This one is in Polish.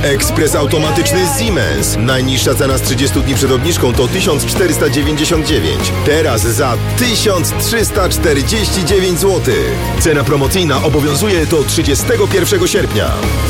Ekspres automatyczny Siemens. Najniższa cena z 30 dni przed obniżką to 1499. Teraz za 1349 zł. Cena promocyjna obowiązuje do 31 sierpnia.